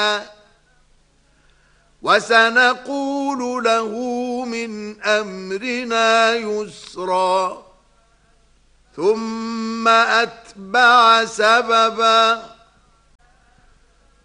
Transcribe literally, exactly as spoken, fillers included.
وسنقول له من أمرنا يسرا ثم أتبع سببا